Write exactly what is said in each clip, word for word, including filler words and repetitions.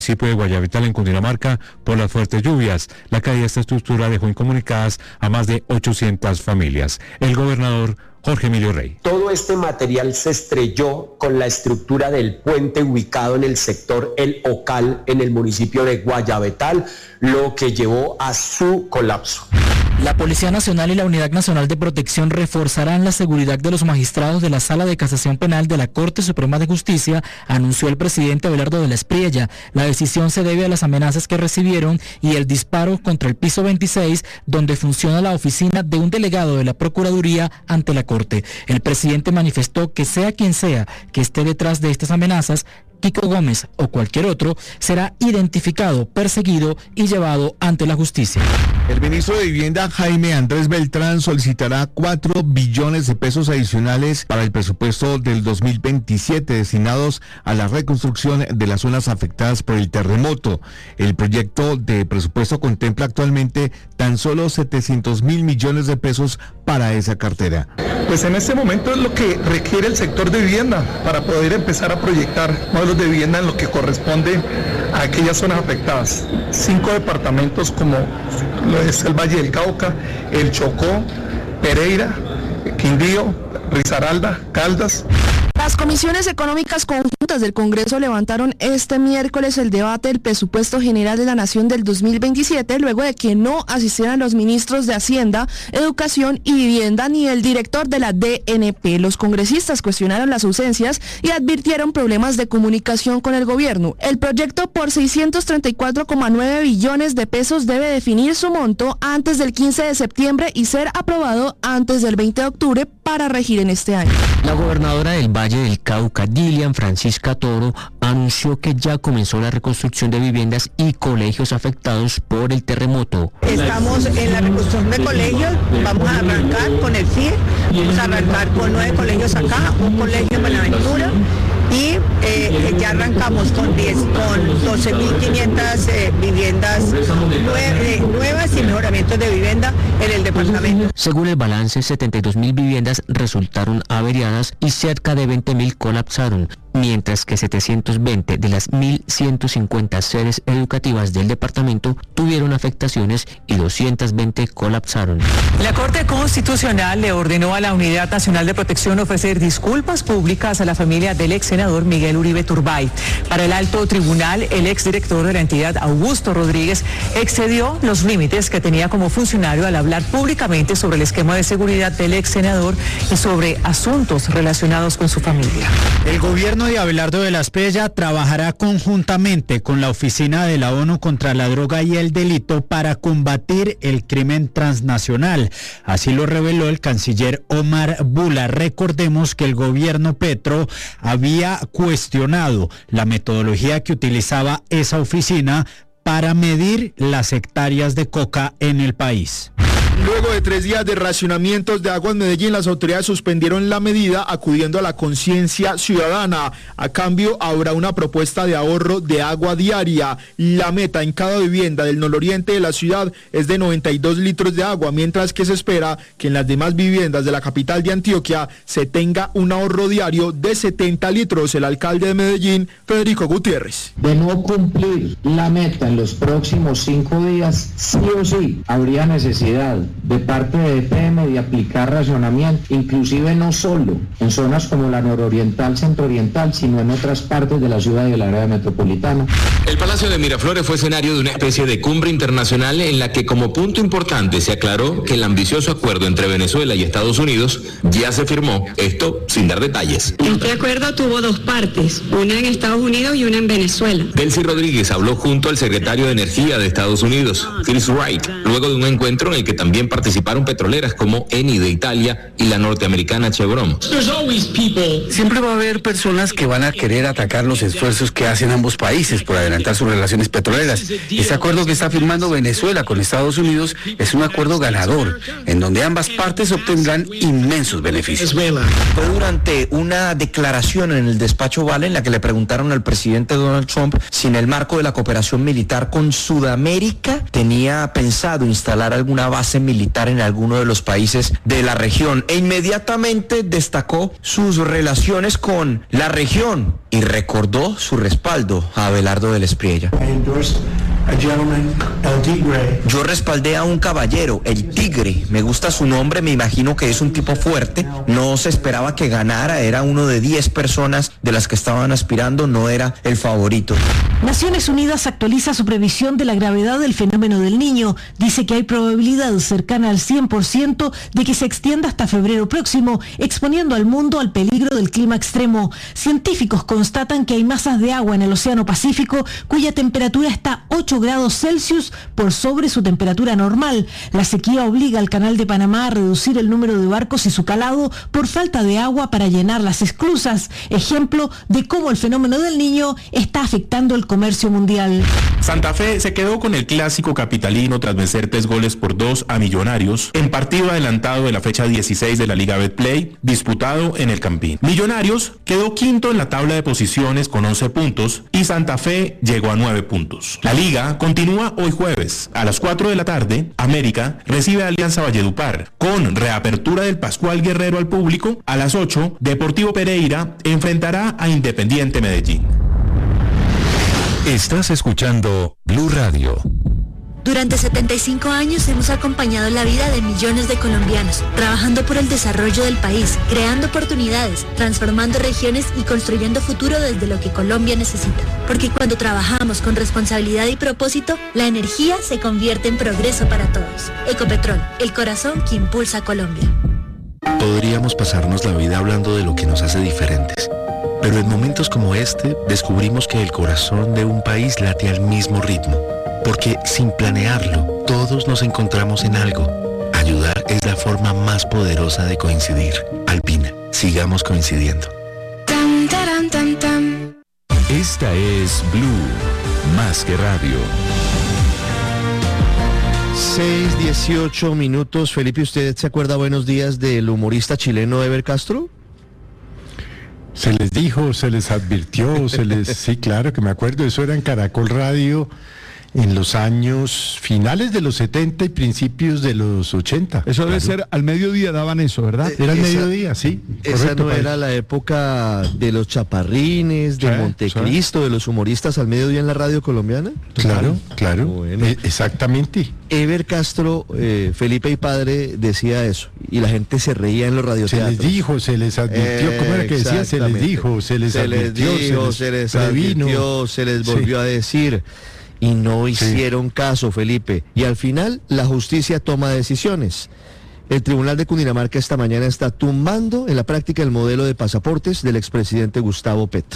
municipio de Guayabetal en Cundinamarca por las fuertes lluvias. La caída de esta estructura dejó incomunicadas a más de ochocientas familias. El gobernador Jorge Emilio Rey. Todo este material se estrelló con la estructura del puente ubicado en el sector El Ocal, en el municipio de Guayabetal, lo que llevó a su colapso. La Policía Nacional y la Unidad Nacional de Protección reforzarán la seguridad de los magistrados de la Sala de Casación Penal de la Corte Suprema de Justicia, anunció el presidente Abelardo de la Espriella. La decisión se debe a las amenazas que recibieron y el disparo contra el piso veintiséis, donde funciona la oficina de un delegado de la Procuraduría ante la Corte. El presidente manifestó que sea quien sea que esté detrás de estas amenazas, Kiko Gómez o cualquier otro, será identificado, perseguido y llevado ante la justicia. El ministro de Vivienda, Jaime Andrés Beltrán, solicitará cuatro billones de pesos adicionales para el presupuesto del dos mil veintisiete destinados a la reconstrucción de las zonas afectadas por el terremoto. El proyecto de presupuesto contempla actualmente tan solo setecientos mil millones de pesos para esa cartera. Pues en este momento es lo que requiere el sector de vivienda para poder empezar a proyectar modelos de vivienda en lo que corresponde a aquellas zonas afectadas. Cinco departamentos como lo es el Valle del Cauca, el Chocó, Pereira, Quindío, Risaralda, Caldas. Las comisiones económicas conjuntas del Congreso levantaron este miércoles el debate del presupuesto general de la Nación del dos mil veintisiete, luego de que no asistieran los ministros de Hacienda, Educación y Vivienda ni el director de la D N P. Los congresistas cuestionaron las ausencias y advirtieron problemas de comunicación con el gobierno. El proyecto por seiscientos treinta y cuatro coma nueve billones de pesos debe definir su monto antes del quince de septiembre y ser aprobado antes del veinte de octubre para regir en este año. La gobernadora del Valle del Cauca, Dilian Francisca Toro, anunció que ya comenzó la reconstrucción de viviendas y colegios afectados por el terremoto. Estamos en la reconstrucción de colegios, vamos a arrancar con el C I E, vamos a arrancar con nueve colegios acá, un colegio en Buenaventura, y eh, ya arrancamos con, diez, con doce mil quinientas eh, viviendas nueve, nuevas y mejoramientos de vivienda en el departamento. Según el balance, setenta y dos mil viviendas resultaron averiadas y cerca de veinte mil colapsaron, mientras que setecientos veinte de las mil ciento cincuenta sedes educativas del departamento tuvieron afectaciones y doscientos veinte colapsaron. La Corte Constitucional le ordenó a la Unidad Nacional de Protección ofrecer disculpas públicas a la familia del ex senador Miguel Uribe Turbay. Para el alto tribunal, el exdirector de la entidad, Augusto Rodríguez, excedió los límites que tenía como funcionario al hablar públicamente sobre el esquema de seguridad del ex senador y sobre asuntos relacionados con su familia. El gobierno de Abelardo de la Espriella trabajará conjuntamente con la Oficina de la ONU contra la Droga y el Delito para combatir el crimen transnacional. Así lo reveló el canciller Omar Bula. Recordemos que el gobierno Petro había cuestionado la metodología que utilizaba esa oficina para medir las hectáreas de coca en el país. Luego de tres días de racionamientos de agua en Medellín, las autoridades suspendieron la medida acudiendo a la conciencia ciudadana. A cambio, habrá una propuesta de ahorro de agua diaria. La meta en cada vivienda del nororiente de la ciudad es de noventa y dos litros de agua, mientras que se espera que en las demás viviendas de la capital de Antioquia se tenga un ahorro diario de setenta litros. El alcalde de Medellín, Federico Gutiérrez. De no cumplir la meta en los próximos cinco días, sí o sí habría necesidad de parte de E P M de aplicar racionamiento, inclusive no solo en zonas como la nororiental, centrooriental, sino en otras partes de la ciudad y del área metropolitana. El Palacio de Miraflores fue escenario de una especie de cumbre internacional en la que como punto importante se aclaró que el ambicioso acuerdo entre Venezuela y Estados Unidos ya se firmó, esto sin dar detalles. Este acuerdo tuvo dos partes, una en Estados Unidos y una en Venezuela. Delcy Rodríguez habló junto al secretario de Energía de Estados Unidos, Chris Wright, luego de un encuentro en el que también participaron petroleras como Eni de Italia y la norteamericana Chevron. Siempre va a haber personas que van a querer atacar los esfuerzos que hacen ambos países por adelantar sus relaciones petroleras. Este acuerdo que está firmando Venezuela con Estados Unidos es un acuerdo ganador, en donde ambas partes obtendrán inmensos beneficios. Fue durante una declaración en el despacho Oval en la que le preguntaron al presidente Donald Trump si en el marco de la cooperación militar militar con Sudamérica, tenía pensado instalar alguna base militar en alguno de los países de la región e inmediatamente destacó sus relaciones con la región y recordó su respaldo a Abelardo del Espriella. Yo respaldé a un caballero, el Tigre, me gusta su nombre, me imagino que es un tipo fuerte, no se esperaba que ganara, era uno de diez personas de las que estaban aspirando, no era el favorito. Naciones Unidas actualiza su previsión de la gravedad del fenómeno del Niño, dice que hay probabilidad cercana al cien por ciento de que se extienda hasta febrero próximo, exponiendo al mundo al peligro del clima extremo. Científicos constatan que hay masas de agua en el Océano Pacífico cuya temperatura está ocho grados Celsius por sobre su temperatura normal. La sequía obliga al Canal de Panamá a reducir el número de barcos y su calado por falta de agua para llenar las esclusas. Ejemplo de cómo el fenómeno del Niño está afectando el comercio mundial. Santa Fe se quedó con el clásico capitalino tras vencer tres goles por dos a Millonarios en partido adelantado de la fecha dieciséis de la Liga Betplay, disputado en el Campín. Millonarios quedó quinto en la tabla de posiciones con once puntos y Santa Fe llegó a nueve puntos. La Liga continúa hoy jueves. A las cuatro de la tarde, América recibe a Alianza Valledupar con reapertura del Pascual Guerrero al público. A las ocho, Deportivo Pereira enfrentará a Independiente Medellín. Estás escuchando Blue Radio. Durante setenta y cinco años hemos acompañado la vida de millones de colombianos, trabajando por el desarrollo del país, creando oportunidades, transformando regiones y construyendo futuro desde lo que Colombia necesita. Porque cuando trabajamos con responsabilidad y propósito, la energía se convierte en progreso para todos. Ecopetrol, el corazón que impulsa a Colombia. Podríamos pasarnos la vida hablando de lo que nos hace diferentes. Pero en momentos como este, descubrimos que el corazón de un país late al mismo ritmo. Porque sin planearlo, todos nos encontramos en algo. Ayudar es la forma más poderosa de coincidir. Alpina, sigamos coincidiendo. Esta es Blue, más que radio. seis dieciocho minutos. Felipe, ¿usted se acuerda, buenos días, del humorista chileno Ever Castro? Se les dijo, se les advirtió, se les... Sí, claro que me acuerdo, eso era en Caracol Radio en los años finales de los setenta y principios de los ochenta. Eso debe claro. ser, al mediodía daban eso, ¿verdad? Era al Esa- mediodía, sí. Esa correcto, no padre. era la época de los chaparrines, de Sí, Montecristo, de los humoristas al mediodía en la radio colombiana. Claro, claro, Bueno. eh, exactamente. Ever Castro, eh, Felipe y padre, decía eso, y la gente se reía en los Se radioteatros. les dijo, se les advirtió, ¿cómo era que decía? Se les Exactamente. dijo, se les se les advirtió, dijo, se les previno. advirtió, se les Sí. volvió a decir, y no hicieron caso, Felipe. Y al final, la justicia toma decisiones. El Tribunal de Cundinamarca esta mañana está tumbando en la práctica el modelo de pasaportes del expresidente Gustavo Petro.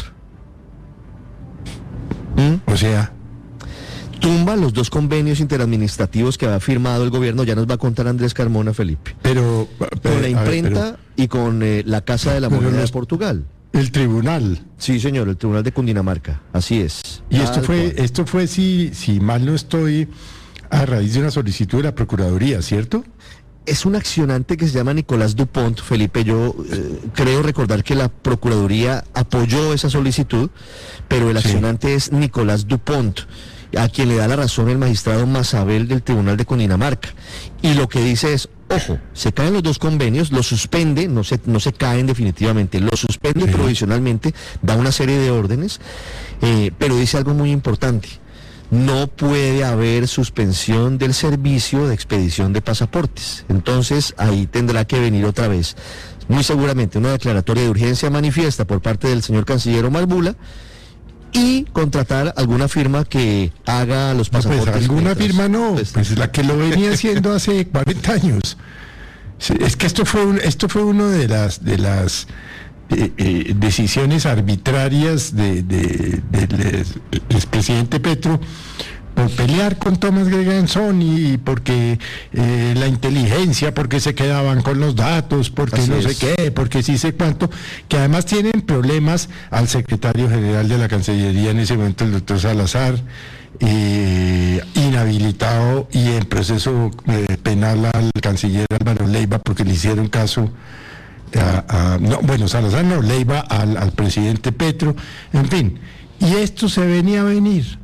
¿Mm? O sea, tumba los dos convenios interadministrativos que había firmado el gobierno, ya nos va a contar Andrés Carmona, Felipe. pero... Con la imprenta y con eh, la Casa de la Pero Moneda los- de Portugal. El tribunal. Sí, señor, el Tribunal de Cundinamarca, así es. Y esto Tal fue, cual. esto fue si, si mal no estoy, a raíz de una solicitud de la Procuraduría, ¿cierto? Es un accionante que se llama Nicolás Dupont, Felipe. Yo eh, creo recordar que la Procuraduría apoyó esa solicitud, pero el accionante es Nicolás Dupont, a quien le da la razón el magistrado Mazabel del Tribunal de Cundinamarca. Y lo que dice es, ojo, se caen los dos convenios, los suspende, no se, no se caen definitivamente, los suspende provisionalmente, da una serie de órdenes, eh, pero dice algo muy importante. No puede haber suspensión del servicio de expedición de pasaportes. Entonces ahí tendrá que venir otra vez, muy seguramente, una declaratoria de urgencia manifiesta por parte del señor canciller Omar Bula y contratar alguna firma que haga los No, pasaportes. pues alguna mientras- firma no, pues la que lo venía haciendo hace cuarenta años. Sí, es que esto fue un, esto fue uno de las de las eh, eh, decisiones arbitrarias de, de- del expresidente Petro por pelear con Tomás Greganzoni y porque eh, la inteligencia, porque se quedaban con los datos, porque Así no es. sé qué, porque sí sé cuánto, que además tienen problemas al secretario general de la Cancillería en ese momento, el doctor Salazar, eh, inhabilitado y en proceso eh, penal al canciller Álvaro Leiva porque le hicieron caso a, a- no, bueno, Salazar no, Leiva al, al presidente Petro, en fin, y esto se venía a venir.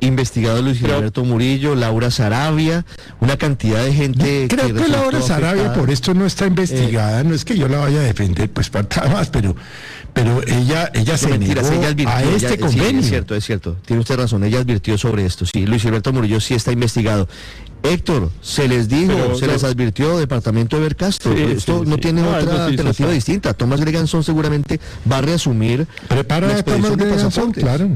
investigado Luis Gilberto Murillo, Laura Sarabia, una cantidad de gente. Creo que, que Laura Sarabia afectada. Por esto no está investigada, eh, no es que yo la vaya a defender, pues para más, pero pero ella ella no, se mentiras, negó ella advirtió, a este ella, convenio. Sí, es cierto, es cierto, tiene usted razón, ella advirtió sobre esto, sí, Luis Gilberto Murillo sí está investigado. Héctor, se les dijo, pero, se no, les advirtió, Departamento de Bercastro, sí, esto sí, no sí. tiene no, otra alternativa sí, distinta. Tomás Greganzón seguramente va a reasumir. Prepara la expedición de pasaportes. Claro.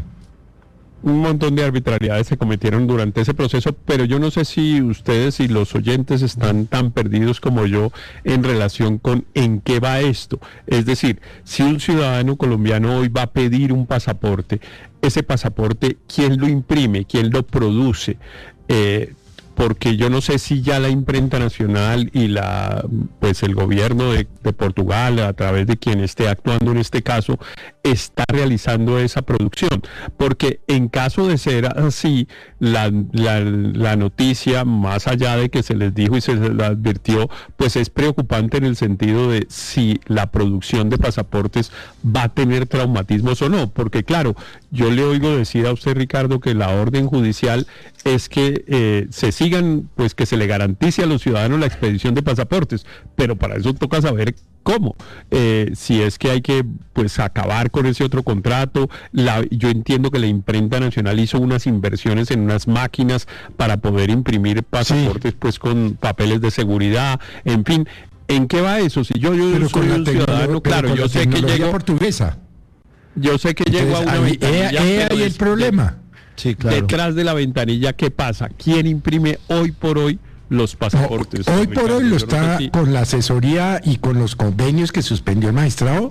Un montón de arbitrariedades se cometieron durante ese proceso, pero yo no sé si ustedes y los oyentes están tan perdidos como yo en relación con en qué va esto. Es decir, si un ciudadano colombiano hoy va a pedir un pasaporte, ese pasaporte, ¿quién lo imprime? ¿Quién lo produce? Eh, porque yo no sé si ya la imprenta nacional y la pues el gobierno de, de Portugal, a través de quien esté actuando en este caso, está realizando esa producción, porque en caso de ser así, la, la, la noticia, más allá de que se les dijo y se les advirtió, pues es preocupante en el sentido de si la producción de pasaportes va a tener traumatismos o no, porque claro, yo le oigo decir a usted, Ricardo, que la orden judicial es que eh, se sigan, pues que se le garantice a los ciudadanos la expedición de pasaportes, pero para eso toca saber cómo, eh, si es que hay que pues acabar con ese otro contrato. La, yo entiendo que la imprenta nacional hizo unas inversiones en unas máquinas para poder imprimir pasaportes sí. pues con papeles de seguridad, en fin, ¿en qué va eso? Si yo, yo pero soy un ciudadano, claro, yo sé que llego portuguesa. Yo sé que Entonces, llego a una ahí, ventanilla, ahí, ahí el problema. Sí, claro. Detrás de la ventanilla, ¿qué pasa? ¿Quién imprime hoy por hoy los pasaportes? No, hoy por hoy lo está, no sé si... con la asesoría y con los convenios que suspendió el magistrado,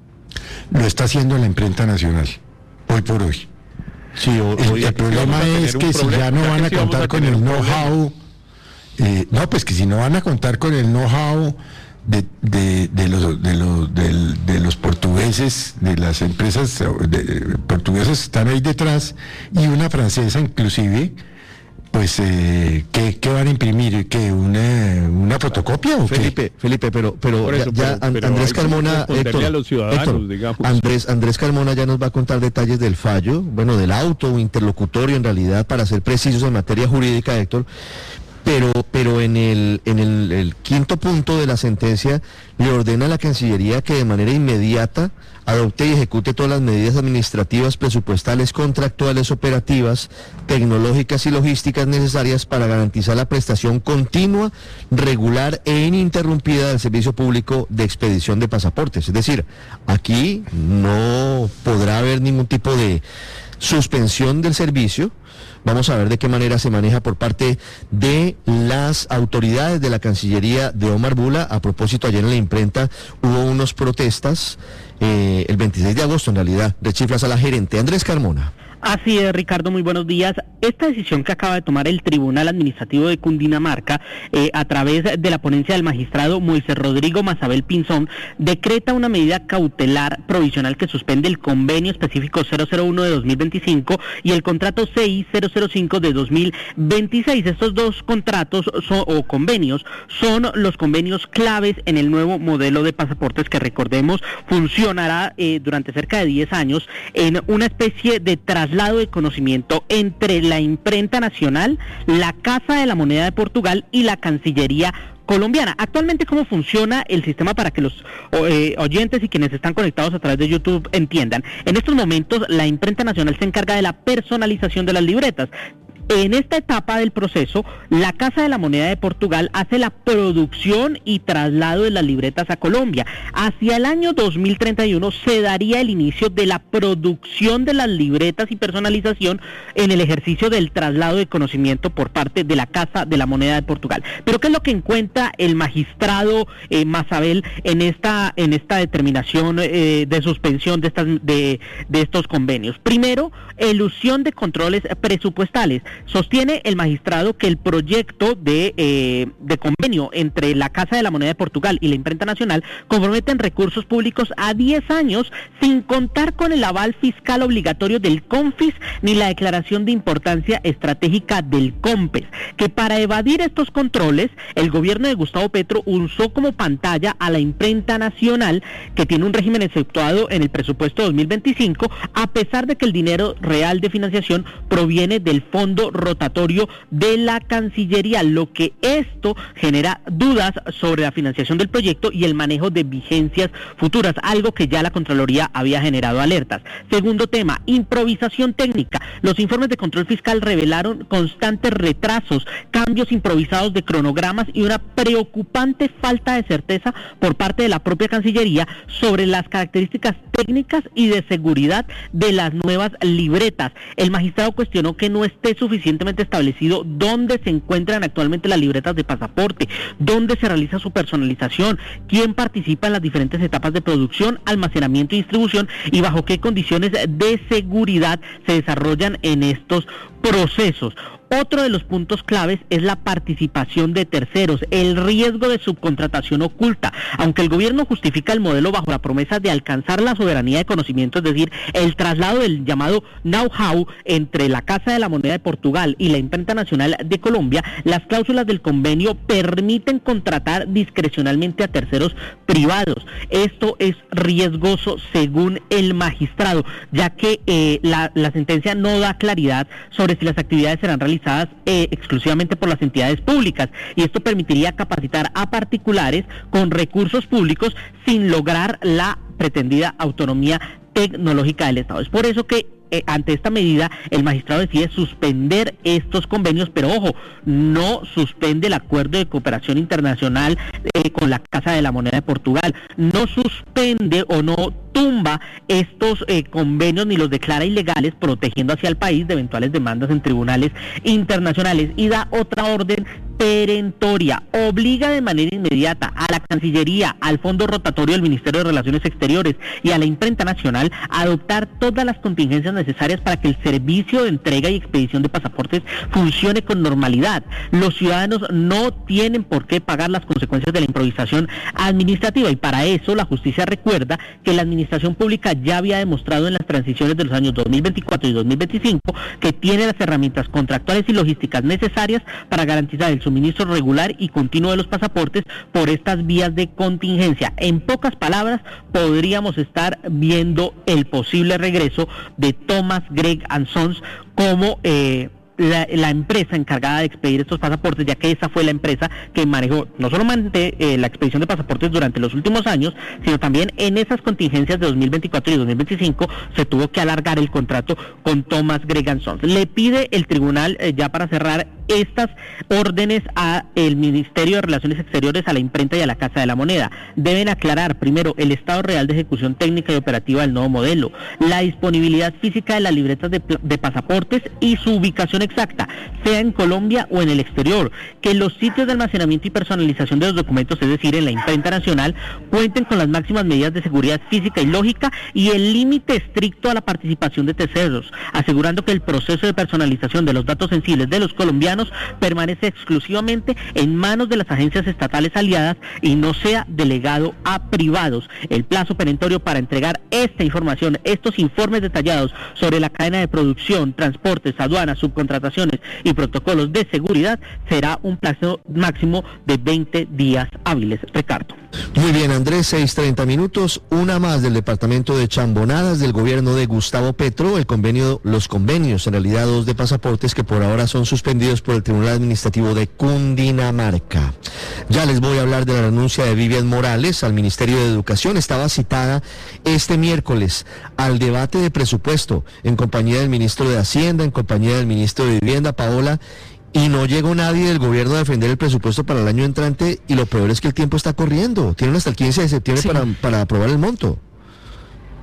lo está haciendo la imprenta nacional, hoy por hoy. Sí, o, el, el problema es que si ya no van a contar con el know-how, eh, no, pues que si no van a contar con el know-how de, de, de, los, de, los, de, de los portugueses, de las empresas de, portuguesas que están ahí detrás, y una francesa inclusive, pues, eh, ¿qué, ¿qué van a imprimir? ¿Qué, una, una fotocopia o Felipe, qué? Felipe, pero, pero eso, ya, ya pero, Andrés pero Carmona, Héctor, a los ciudadanos, Héctor, digamos. Andrés, Andrés Carmona ya nos va a contar detalles del fallo, bueno, del auto interlocutorio en realidad, para ser precisos en materia jurídica, Héctor. Pero, pero en el, en el, el quinto punto de la sentencia le ordena a la Cancillería que de manera inmediata adopte y ejecute todas las medidas administrativas, presupuestales, contractuales, operativas, tecnológicas y logísticas necesarias para garantizar la prestación continua, regular e ininterrumpida del servicio público de expedición de pasaportes. Es decir, aquí no podrá haber ningún tipo de suspensión del servicio. Vamos a ver de qué manera se maneja por parte de las autoridades de la Cancillería de Omar Bula. A propósito, ayer en la imprenta hubo unas protestas, eh, el veintiséis de agosto en realidad, de chiflas a la gerente. Andrés Carmona. Así es, Ricardo, muy buenos días. Esta decisión que acaba de tomar el Tribunal Administrativo de Cundinamarca, eh, a través de la ponencia del magistrado Moisés Rodrigo Mazabel Pinzón, decreta una medida cautelar provisional que suspende el convenio específico cero cero uno de dos mil veinticinco y el contrato C I cero cero cinco de dos mil veintiséis. Estos dos contratos son, o convenios son los convenios claves en el nuevo modelo de pasaportes que, recordemos, funcionará eh, durante cerca de diez años en una especie de traslado de conocimiento entre la imprenta nacional, la Casa de la Moneda de Portugal y la Cancillería colombiana. Actualmente, ¿cómo funciona el sistema para que los eh, oyentes y quienes están conectados a través de YouTube entiendan? En estos momentos, la imprenta nacional se encarga de la personalización de las libretas. En esta etapa del proceso, la Casa de la Moneda de Portugal hace la producción y traslado de las libretas a Colombia. Hacia el año dos mil treinta y uno se daría el inicio de la producción de las libretas y personalización en el ejercicio del traslado de conocimiento por parte de la Casa de la Moneda de Portugal. Pero ¿qué es lo que encuentra el magistrado eh, Mazabel en esta en esta determinación eh, de suspensión de estas de, de estos convenios? Primero, elusión de controles presupuestales. Sostiene el magistrado que el proyecto de, eh, de convenio entre la Casa de la Moneda de Portugal y la Imprenta Nacional comprometen recursos públicos a diez años sin contar con el aval fiscal obligatorio del CONFIS ni la declaración de importancia estratégica del COMPES, que para evadir estos controles el gobierno de Gustavo Petro usó como pantalla a la Imprenta Nacional, que tiene un régimen efectuado en el presupuesto dos mil veinticinco, a pesar de que el dinero real de financiación proviene del fondo rotatorio de la Cancillería, lo que esto genera dudas sobre la financiación del proyecto y el manejo de vigencias futuras, algo que ya la Contraloría había generado alertas. Segundo tema, improvisación técnica. Los informes de control fiscal revelaron constantes retrasos, cambios improvisados de cronogramas y una preocupante falta de certeza por parte de la propia Cancillería sobre las características técnicas y de seguridad de las nuevas libretas. El magistrado cuestionó que no esté suficientemente establecido dónde se encuentran actualmente las libretas de pasaporte, dónde se realiza su personalización, quién participa en las diferentes etapas de producción, almacenamiento y distribución y bajo qué condiciones de seguridad se desarrollan en estos procesos. Otro de los puntos claves es la participación de terceros, el riesgo de subcontratación oculta. Aunque el gobierno justifica el modelo bajo la promesa de alcanzar la soberanía de conocimiento, es decir, el traslado del llamado know-how entre la Casa de la Moneda de Portugal y la Imprenta Nacional de Colombia, las cláusulas del convenio permiten contratar discrecionalmente a terceros privados. Esto es riesgoso según el magistrado, ya que eh, la, la sentencia no da claridad sobre si las actividades serán realizadas Eh, exclusivamente por las entidades públicas, y esto permitiría capacitar a particulares con recursos públicos sin lograr la pretendida autonomía tecnológica del Estado. Es por eso que eh, ante esta medida el magistrado decide suspender estos convenios, pero ojo, no suspende el acuerdo de cooperación internacional eh, con la Casa de la Moneda de Portugal, no suspende o no tumba estos eh, convenios ni los declara ilegales, protegiendo hacia el país de eventuales demandas en tribunales internacionales, y da otra orden perentoria, obliga de manera inmediata a la Cancillería, al Fondo Rotatorio del Ministerio de Relaciones Exteriores y a la Imprenta Nacional a adoptar todas las contingencias necesarias para que el servicio de entrega y expedición de pasaportes funcione con normalidad. Los ciudadanos no tienen por qué pagar las consecuencias de la improvisación administrativa, y para eso la justicia recuerda que la administración pública ya había demostrado en las transiciones de los años dos mil veinticuatro y dos mil veinticinco que tiene las herramientas contractuales y logísticas necesarias para garantizar el suministro regular y continuo de los pasaportes por estas vías de contingencia. En pocas palabras, podríamos estar viendo el posible regreso de Thomas Gregg and Sons como eh, La, la empresa encargada de expedir estos pasaportes, ya que esa fue la empresa que manejó no solamente eh, la expedición de pasaportes durante los últimos años, sino también en esas contingencias de dos mil veinticuatro y dos mil veinticinco se tuvo que alargar el contrato con Thomas Gregg and Sons. Le pide el tribunal, eh, ya para cerrar, estas órdenes a el Ministerio de Relaciones Exteriores, a la Imprenta y a la Casa de la Moneda. Deben aclarar primero el estado real de ejecución técnica y operativa del nuevo modelo, la disponibilidad física de las libretas de, de pasaportes y su ubicación exacta, sea en Colombia o en el exterior, que los sitios de almacenamiento y personalización de los documentos, es decir, en la Imprenta Nacional, cuenten con las máximas medidas de seguridad física y lógica y el límite estricto a la participación de terceros, asegurando que el proceso de personalización de los datos sensibles de los colombianos permanece exclusivamente en manos de las agencias estatales aliadas y no sea delegado a privados. El plazo perentorio para entregar esta información, estos informes detallados sobre la cadena de producción, transportes, aduanas, subcontrataciones y protocolos de seguridad, será un plazo máximo de veinte días hábiles. Ricardo. Muy bien, Andrés, seis treinta minutos, una más del departamento de Chambonadas del gobierno de Gustavo Petro, el convenio, los convenios, en realidad dos de pasaportes que por ahora son suspendidos por el Tribunal Administrativo de Cundinamarca. Ya les voy a hablar de la renuncia de Vivian Morales al Ministerio de Educación. Estaba citada este miércoles al debate de presupuesto en compañía del ministro de Hacienda, en compañía del ministro de Vivienda, Paola, y no llegó nadie del gobierno a defender el presupuesto para el año entrante, y lo peor es que el tiempo está corriendo. Tienen hasta el quince de septiembre sí. para, para aprobar el monto.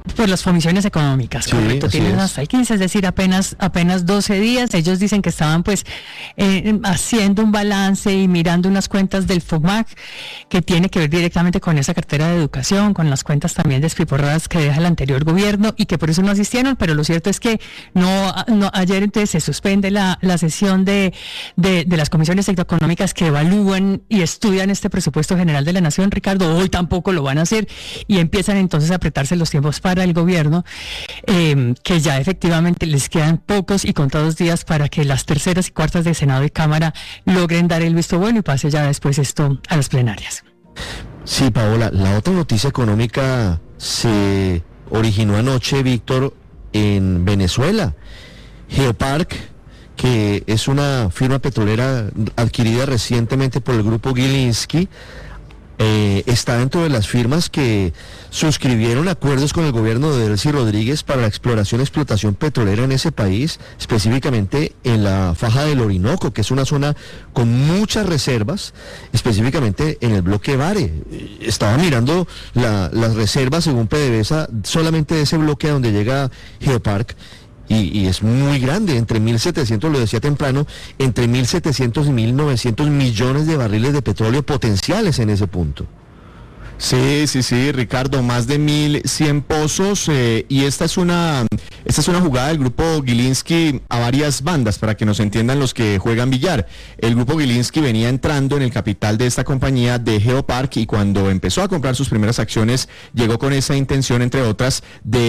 Por las comisiones económicas, Sí, correcto, así tienen es. hasta el quince, es decir, apenas apenas doce días. Ellos dicen que estaban pues eh, haciendo un balance y mirando unas cuentas del FOMAC que tiene que ver directamente con esa cartera de educación, con las cuentas también despiporradas que deja el anterior gobierno y que por eso no asistieron, pero lo cierto es que no, no ayer entonces se suspende la, la sesión de, de, de las comisiones económicas que evalúan y estudian este presupuesto general de la Nación, Ricardo. Hoy tampoco lo van a hacer y empiezan entonces a apretarse los tiempos para el gobierno, eh, que ya efectivamente les quedan pocos y contados días para que las terceras y cuartas de Senado y Cámara logren dar el visto bueno y pase ya después esto a las plenarias. Sí, Paola, la otra noticia económica se originó anoche, Víctor, en Venezuela. Geopark, que es una firma petrolera adquirida recientemente por el grupo Gilinski, Eh, está dentro de las firmas que suscribieron acuerdos con el gobierno de Delcy Rodríguez para la exploración y explotación petrolera en ese país, específicamente en la faja del Orinoco, que es una zona con muchas reservas, específicamente en el bloque Vare. Estaba mirando la, las reservas según PDVSA solamente de ese bloque a donde llega Geopark. Y, y es muy grande, entre mil setecientos, lo decía temprano, entre mil setecientos y mil novecientos millones de barriles de petróleo potenciales en ese punto. Sí, sí, sí, Ricardo, más de mil cien pozos eh, y esta es una esta es una jugada del grupo Gilinski a varias bandas para que nos entiendan los que juegan billar. El grupo Gilinski venía entrando en el capital de esta compañía de Geopark y cuando empezó a comprar sus primeras acciones llegó con esa intención, entre otras,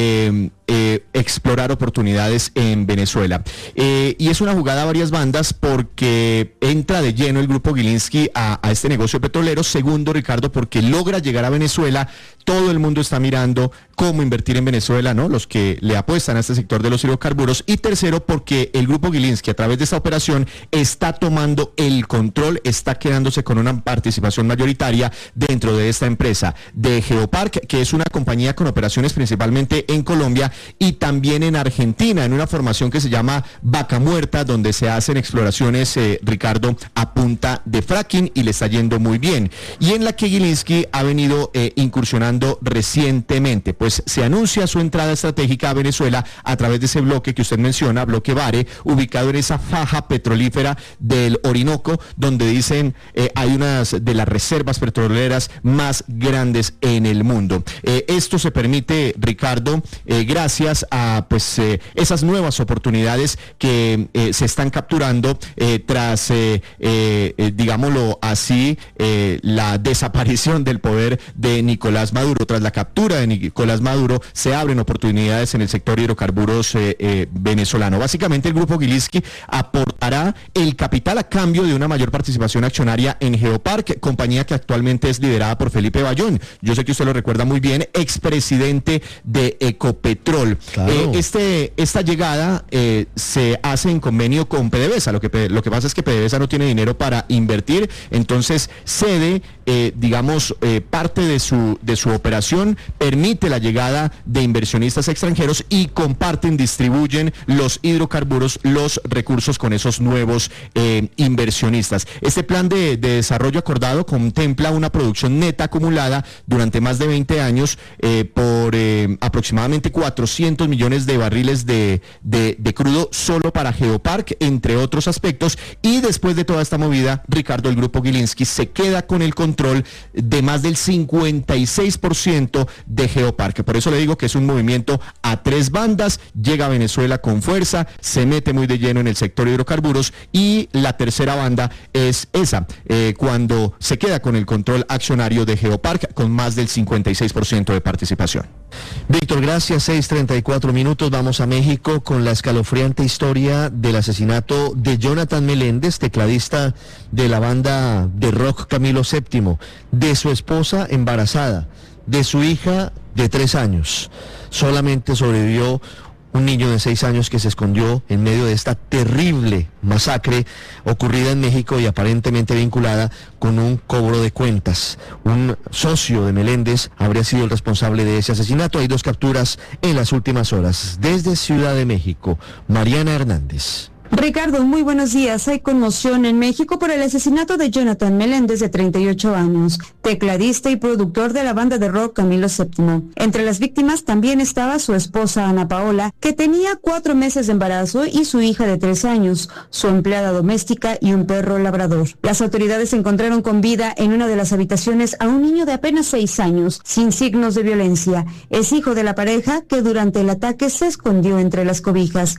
de eh, explorar oportunidades en Venezuela. Eh, y es una jugada a varias bandas porque entra de lleno el grupo Gilinski a, a este negocio petrolero. Segundo, Ricardo, porque logra llegar a Venezuela. Todo el mundo está mirando cómo invertir en Venezuela, ¿no? Los que le apuestan a este sector de los hidrocarburos. Y tercero, porque el grupo Gilinski, a través de esta operación, está tomando el control, está quedándose con una participación mayoritaria dentro de esta empresa de Geopark, que es una compañía con operaciones principalmente en Colombia y también en Argentina, en una formación que se llama Vaca Muerta, donde se hacen exploraciones, eh, Ricardo, a punta de fracking y le está yendo muy bien. Y en la que Gilinski ha venido eh, incursionando recientemente, pues se anuncia su entrada estratégica a Venezuela a través de ese bloque que usted menciona, bloque Vare, ubicado en esa faja petrolífera del Orinoco, donde dicen eh, hay unas de las reservas petroleras más grandes en el mundo. Eh, esto se permite, Ricardo, eh, gracias a pues eh, esas nuevas oportunidades que eh, se están capturando eh, tras, eh, eh, digámoslo así, eh, la desaparición del poder de Nicolás Maduro. Tras la captura de Nicolás Maduro se abren oportunidades en el sector hidrocarburos eh, eh, venezolano. Básicamente el grupo Gilinski aportará el capital a cambio de una mayor participación accionaria en Geopark, compañía que actualmente es liderada por Felipe Bayón. Yo sé que usted lo recuerda muy bien, expresidente de Ecopetrol. Claro. Eh, este, esta llegada eh, se hace en convenio con PDVSA. Lo que, lo que pasa es que PDVSA no tiene dinero para invertir, entonces cede, eh, digamos, eh, parte de su, de su operación, permite la llegada de inversionistas extranjeros y comparten, distribuyen los hidrocarburos, los recursos con esos nuevos eh, inversionistas. Este plan de, de desarrollo acordado contempla una producción neta acumulada durante más de veinte años eh, por eh, aproximadamente cuatrocientos millones de barriles de, de, de crudo solo para Geopark, entre otros aspectos. Y después de toda esta movida, Ricardo, el grupo Gilinski se queda con el control de más del cincuenta y seis por ciento de Geopark. Por eso le digo que es un movimiento a tres bandas. Llega a Venezuela con fuerza, se mete muy de lleno en el sector hidrocarburos y la tercera banda es esa, eh, cuando se queda con el control accionario de Geopark con más del cincuenta y seis por ciento de participación. Víctor, gracias. seis treinta y cuatro minutos. Vamos a México con la escalofriante historia del asesinato de Jonathan Meléndez, tecladista de la banda de rock Camilo séptimo, de su esposa embarazada, de su hija de tres años. Solamente sobrevivió un niño de seis años que se escondió en medio de esta terrible masacre ocurrida en México y aparentemente vinculada con un cobro de cuentas. Un socio de Meléndez habría sido el responsable de ese asesinato. Hay dos capturas en las últimas horas. Desde Ciudad de México, Mariana Hernández. Ricardo, muy buenos días. Hay conmoción en México por el asesinato de Jonathan Meléndez, de treinta y ocho años, tecladista y productor de la banda de rock Camilo séptimo. Entre las víctimas también estaba su esposa Ana Paola, que tenía cuatro meses de embarazo, y su hija de tres años, su empleada doméstica y un perro labrador. Las autoridades encontraron con vida en una de las habitaciones a un niño de apenas seis años, sin signos de violencia. Es hijo de la pareja, que durante el ataque se escondió entre las cobijas.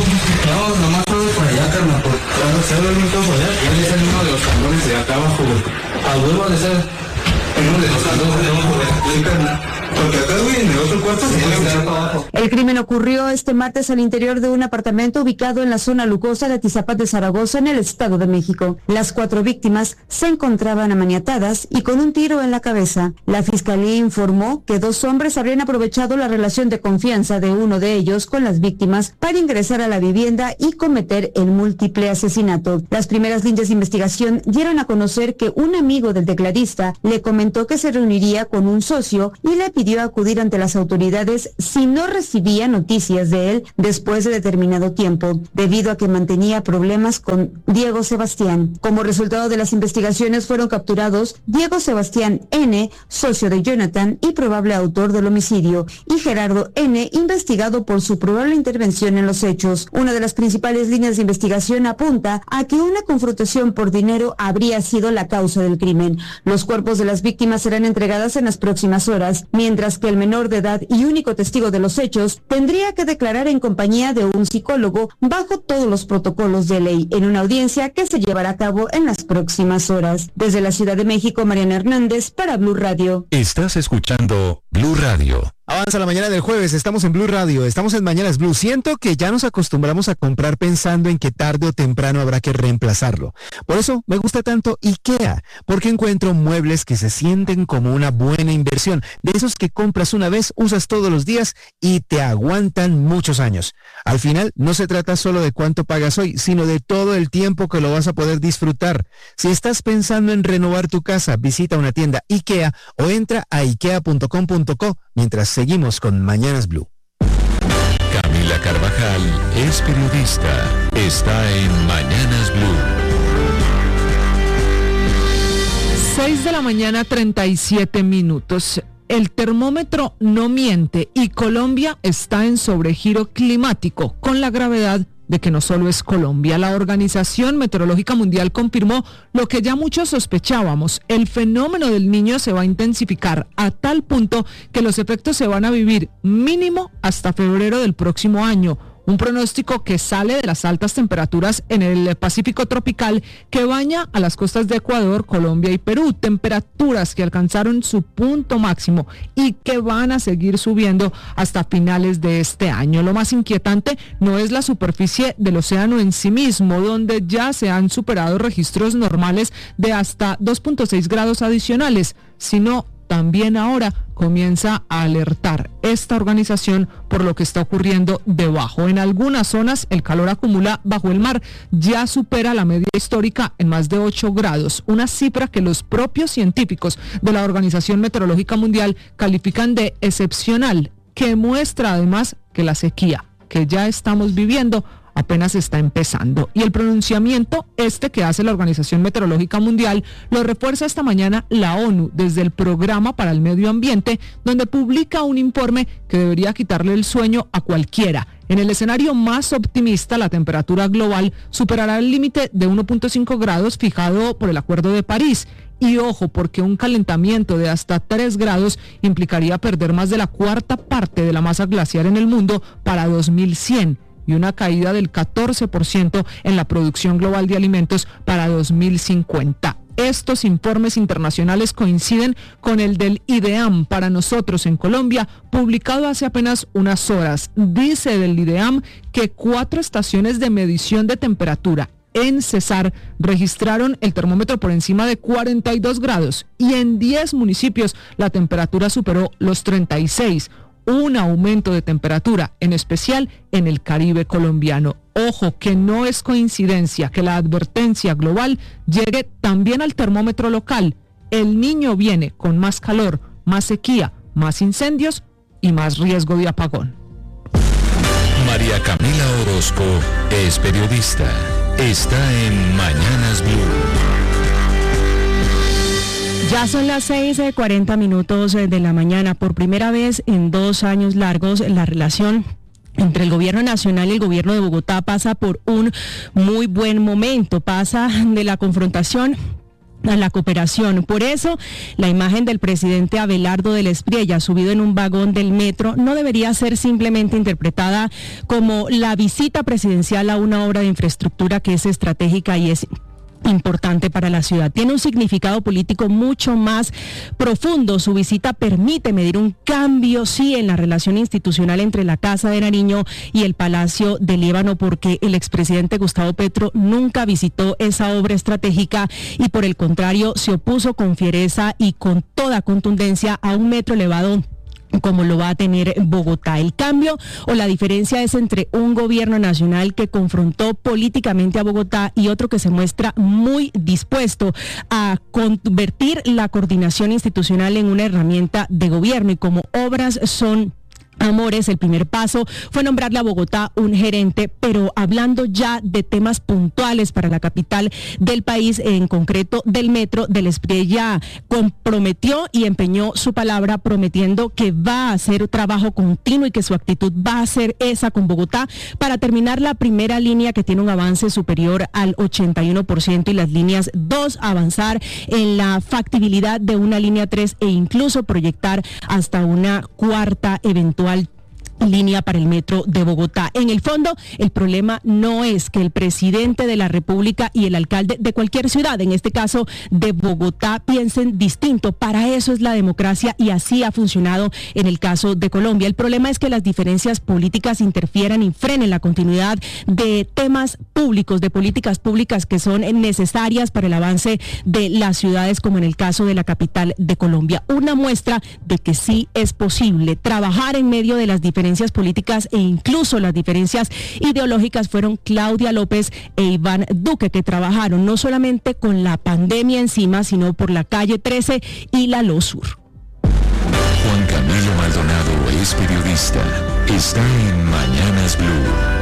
No, nomás todo por allá, carnal, por cuando se abre todo por allá, él es el uno de los camiones de acá abajo, a huevo de ser uno de los camiones de abajo, de carnal. Porque acá, güey, en el otro cuarto se puede quedar para abajo. El crimen ocurrió este martes al interior de un apartamento ubicado en la zona lujosa de Atizapán de Zaragoza, en el Estado de México. Las cuatro víctimas se encontraban amaniatadas y con un tiro en la cabeza. La fiscalía informó que dos hombres habrían aprovechado la relación de confianza de uno de ellos con las víctimas para ingresar a la vivienda y cometer el múltiple asesinato. Las primeras líneas de investigación dieron a conocer que un amigo del tecladista le comentó que se reuniría con un socio y le pidió acudir ante las autoridades si no recibía noticias de él después de determinado tiempo, debido a que mantenía problemas con Diego Sebastián. Como resultado de las investigaciones fueron capturados Diego Sebastián N., socio de Jonathan y probable autor del homicidio, y Gerardo N., investigado por su probable intervención en los hechos. Una de las principales líneas de investigación apunta a que una confrontación por dinero habría sido la causa del crimen. Los cuerpos de las víctimas serán entregadas en las próximas horas, mientras que el menor de edad y único testigo de los hechos tendría que declarar en compañía de un psicólogo bajo todos los protocolos de ley en una audiencia que se llevará a cabo en las próximas horas. Desde la Ciudad de México, Mariana Hernández para Blue Radio. Estás escuchando Blue Radio. Avanza la mañana del jueves, estamos en Blue Radio, estamos en Mañanas Blue. Siento que ya nos acostumbramos a comprar pensando en que tarde o temprano habrá que reemplazarlo. Por eso me gusta tanto IKEA, porque encuentro muebles que se sienten como una buena inversión, de esos que compras una vez, usas todos los días y te aguantan muchos años. Al final, no se trata solo de cuánto pagas hoy, sino de todo el tiempo que lo vas a poder disfrutar. Si estás pensando en renovar tu casa, visita una tienda IKEA o entra a ikea punto com punto co mientras seguimos con Mañanas Blue. Camila Carvajal es periodista. Está en Mañanas Blue. seis de la mañana, treinta y siete minutos. El termómetro no miente y Colombia está en sobregiro climático, con la gravedad de que no solo es Colombia. La Organización Meteorológica Mundial confirmó lo que ya muchos sospechábamos: el fenómeno del Niño se va a intensificar a tal punto que los efectos se van a vivir mínimo hasta febrero del próximo año. Un pronóstico que sale de las altas temperaturas en el Pacífico tropical que baña a las costas de Ecuador, Colombia y Perú. Temperaturas que alcanzaron su punto máximo y que van a seguir subiendo hasta finales de este año. Lo más inquietante no es la superficie del océano en sí mismo, donde ya se han superado registros normales de hasta dos punto seis grados adicionales, sino también ahora comienza a alertar esta organización por lo que está ocurriendo debajo. En algunas zonas el calor acumula bajo el mar ya supera la media histórica en más de ocho grados, una cifra que los propios científicos de la Organización Meteorológica Mundial califican de excepcional, que muestra además que la sequía que ya estamos viviendo apenas está empezando. Y el pronunciamiento este que hace la Organización Meteorológica Mundial lo refuerza esta mañana la ONU desde el Programa para el Medio Ambiente, donde publica un informe que debería quitarle el sueño a cualquiera. En el escenario más optimista, la temperatura global superará el límite de uno punto cinco grados fijado por el Acuerdo de París. Y ojo, porque un calentamiento de hasta tres grados implicaría perder más de la cuarta parte de la masa glaciar en el mundo para dos mil cien. Y una caída del catorce por ciento en la producción global de alimentos para dos mil cincuenta. Estos informes internacionales coinciden con el del IDEAM para nosotros en Colombia, publicado hace apenas unas horas. Dice del IDEAM que cuatro estaciones de medición de temperatura en Cesar registraron el termómetro por encima de cuarenta y dos grados y en diez municipios la temperatura superó los treinta y seis. Un aumento de temperatura, en especial en el Caribe colombiano. Ojo, que no es coincidencia que la advertencia global llegue también al termómetro local. El Niño viene con más calor, más sequía, más incendios y más riesgo de apagón. María Camila Orozco es periodista. Está en Mañanas Blue. Ya son las seis y cuarenta minutos de la mañana. Por primera vez en dos años largos, la relación entre el gobierno nacional y el gobierno de Bogotá pasa por un muy buen momento. Pasa de la confrontación a la cooperación. Por eso, la imagen del presidente Abelardo del Espriella subido en un vagón del metro no debería ser simplemente interpretada como la visita presidencial a una obra de infraestructura que es estratégica y es importante para la ciudad. Tiene un significado político mucho más profundo. Su visita permite medir un cambio, sí, en la relación institucional entre la Casa de Nariño y el Palacio de Líbano, porque el expresidente Gustavo Petro nunca visitó esa obra estratégica y por el contrario se opuso con fiereza y con toda contundencia a un metro elevado como lo va a tener Bogotá. El cambio o la diferencia es entre un gobierno nacional que confrontó políticamente a Bogotá y otro que se muestra muy dispuesto a convertir la coordinación institucional en una herramienta de gobierno, y como obras son amores, el primer paso fue nombrarle a Bogotá un gerente, pero hablando ya de temas puntuales para la capital del país, en concreto del metro, del Espriella comprometió y empeñó su palabra prometiendo que va a hacer trabajo continuo y que su actitud va a ser esa con Bogotá para terminar la primera línea, que tiene un avance superior al ochenta y uno por ciento, y las líneas dos avanzar en la factibilidad de una línea tres e incluso proyectar hasta una cuarta eventual línea para el metro de Bogotá. En el fondo, el problema no es que el presidente de la República y el alcalde de cualquier ciudad, en este caso de Bogotá, piensen distinto. Para eso es la democracia y así ha funcionado en el caso de Colombia. El problema es que las diferencias políticas interfieran y frenen la continuidad de temas públicos, de políticas públicas que son necesarias para el avance de las ciudades, como en el caso de la capital de Colombia. Una muestra de que sí es posible trabajar en medio de las diferencias políticas e incluso las diferencias ideológicas fueron Claudia López e Iván Duque, que trabajaron no solamente con la pandemia encima, sino por la calle trece y la LOSUR. Juan Camilo Maldonado es periodista. Está en Mañanas Blue.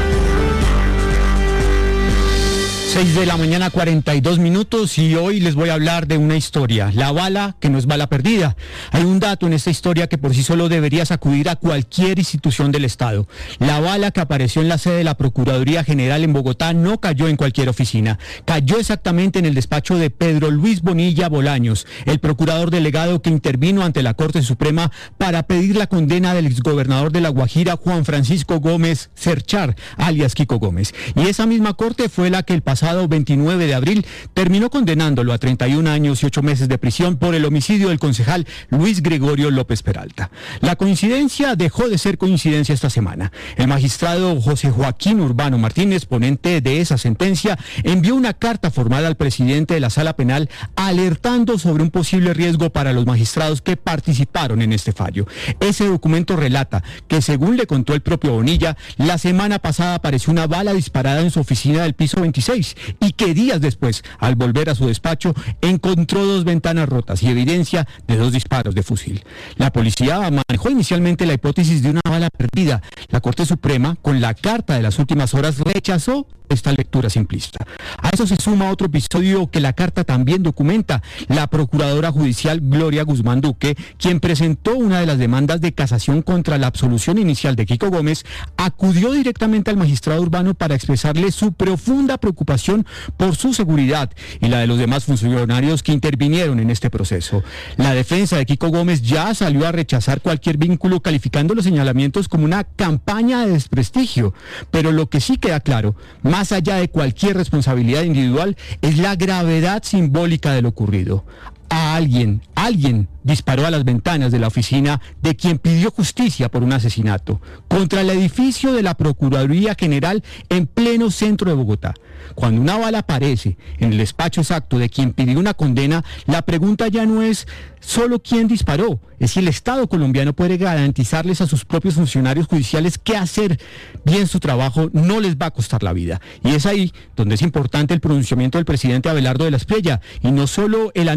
seis de la mañana, cuarenta y dos minutos, y hoy les voy a hablar de una historia, la bala que no es bala perdida. Hay un dato en esta historia que por sí solo debería sacudir a cualquier institución del Estado. La bala que apareció en la sede de la Procuraduría General en Bogotá no cayó en cualquier oficina, cayó exactamente en el despacho de Pedro Luis Bonilla Bolaños, el procurador delegado que intervino ante la Corte Suprema para pedir la condena del exgobernador de La Guajira, Juan Francisco Gómez Cerchar, alias Kiko Gómez. Y esa misma Corte fue la que el pasado pasado veintinueve de abril terminó condenándolo a treinta y un años y ocho meses de prisión por el homicidio del concejal Luis Gregorio López Peralta. La coincidencia dejó de ser coincidencia esta semana. El magistrado José Joaquín Urbano Martínez, ponente de esa sentencia, envió una carta formal al presidente de la Sala Penal alertando sobre un posible riesgo para los magistrados que participaron en este fallo. Ese documento relata que, según le contó el propio Bonilla, la semana pasada apareció una bala disparada en su oficina del piso veintiséis y que días después, al volver a su despacho, encontró dos ventanas rotas y evidencia de dos disparos de fusil. La policía manejó inicialmente la hipótesis de una bala perdida. La Corte Suprema, con la carta de las últimas horas, rechazó esta lectura simplista. A eso se suma otro episodio que la carta también documenta. La procuradora judicial Gloria Guzmán Duque, quien presentó una de las demandas de casación contra la absolución inicial de Kiko Gómez, acudió directamente al magistrado Urbano para expresarle su profunda preocupación por su seguridad y la de los demás funcionarios que intervinieron en este proceso. La defensa de Kiko Gómez ya salió a rechazar cualquier vínculo, calificando los señalamientos como una campaña de desprestigio, pero lo que sí queda claro, más Más allá de cualquier responsabilidad individual, es la gravedad simbólica de lo ocurrido. A alguien, alguien disparó a las ventanas de la oficina de quien pidió justicia por un asesinato, contra el edificio de la Procuraduría General en pleno centro de Bogotá. Cuando una bala aparece en el despacho exacto de quien pidió una condena, la pregunta ya no es solo quién disparó, es si el Estado colombiano puede garantizarles a sus propios funcionarios judiciales que hacer bien su trabajo no les va a costar la vida. Y es ahí donde es importante el pronunciamiento del presidente Abelardo del Espriella, y no solo el anuncio de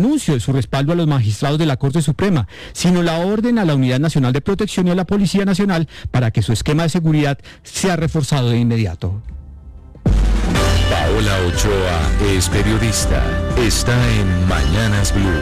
su respaldo a los magistrados de la Corte Suprema, sino la orden a la Unidad Nacional de Protección y a la Policía Nacional para que su esquema de seguridad sea reforzado de inmediato. Paola Ochoa es periodista. Está en Mañanas Blue.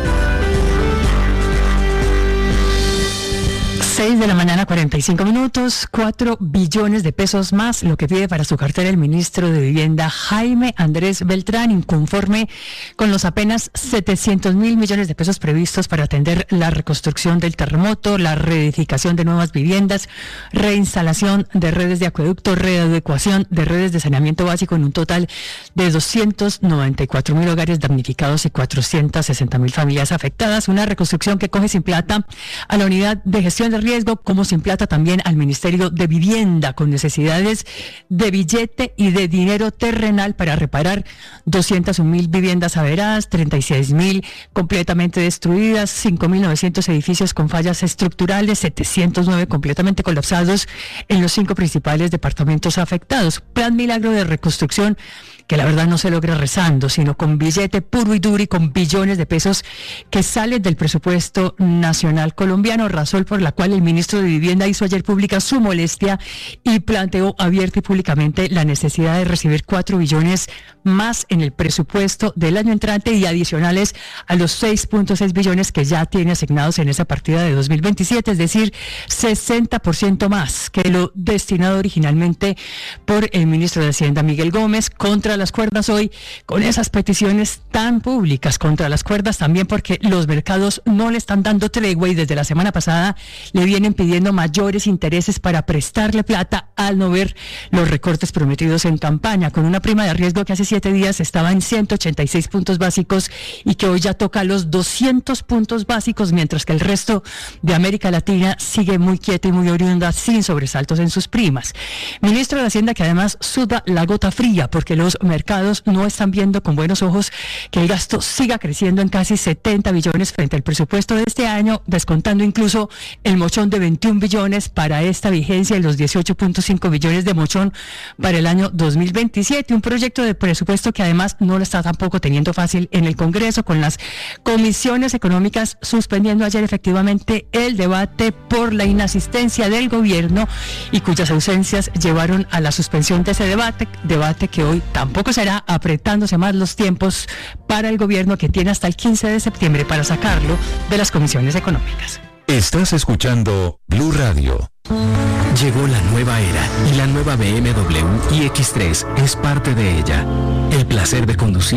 seis de la mañana, cuarenta y cinco minutos, cuatro billones de pesos más, lo que pide para su cartera el ministro de Vivienda Jaime Andrés Beltrán, inconforme con los apenas setecientos mil millones de pesos previstos para atender la reconstrucción del terremoto, la reedificación de nuevas viviendas, reinstalación de redes de acueducto, readecuación de redes de saneamiento básico en un total de doscientos noventa y cuatro mil hogares damnificados y cuatrocientas sesenta mil familias afectadas. Una reconstrucción que coge sin plata a la unidad de gestión de riesgo, como sin plata también al Ministerio de Vivienda, con necesidades de billete y de dinero terrenal para reparar doscientas un mil viviendas averadas, treinta y seis mil completamente destruidas, cinco mil novecientos edificios con fallas estructurales, setecientos nueve completamente colapsados en los cinco principales departamentos afectados. Plan Milagro de reconstrucción que la verdad no se logra rezando, sino con billete puro y duro y con billones de pesos que salen del presupuesto nacional colombiano, razón por la cual el ministro de Vivienda hizo ayer pública su molestia y planteó abierta y públicamente la necesidad de recibir cuatro billones más en el presupuesto del año entrante y adicionales a los seis punto seis billones que ya tiene asignados en esa partida de dos mil veintisiete, es decir, sesenta por ciento más que lo destinado originalmente por el ministro de Hacienda Miguel Gómez. Contra las cuerdas hoy con esas peticiones tan públicas, contra las cuerdas también porque los mercados no le están dando tregua y desde la semana pasada le vienen pidiendo mayores intereses para prestarle plata al no ver los recortes prometidos en campaña, con una prima de riesgo que hace siete días estaba en ciento ochenta y seis puntos básicos y que hoy ya toca los doscientos puntos básicos, mientras que el resto de América Latina sigue muy quieta y muy oriunda, sin sobresaltos en sus primas. Ministro de Hacienda que además suda la gota fría porque los mercados no están viendo con buenos ojos que el gasto siga creciendo en casi setenta billones frente al presupuesto de este año, descontando incluso el mochón de veintiún billones para esta vigencia y los dieciocho punto cinco billones de mochón para el año dos mil veintisiete. Un proyecto de presupuesto que además no lo está tampoco teniendo fácil en el Congreso, con las comisiones económicas suspendiendo ayer efectivamente el debate por la inasistencia del gobierno y cuyas ausencias llevaron a la suspensión de ese debate, debate que hoy tampoco será, apretándose más los tiempos para el gobierno, que tiene hasta el quince de septiembre para sacarlo de las comisiones económicas. Estás escuchando Blue Radio. Llegó la nueva era y la nueva B M W iX tres es parte de ella. El placer de conducir.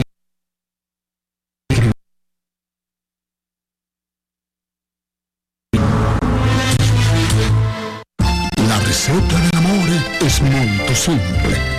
La receta del amor es muy simple.